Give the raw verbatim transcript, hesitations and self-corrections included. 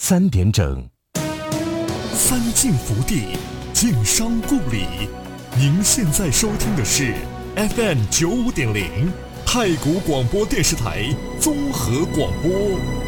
三点整， 三晋福地，晋商故里。您现在收听的是 F M 九五点零太谷广播电视台综合广播。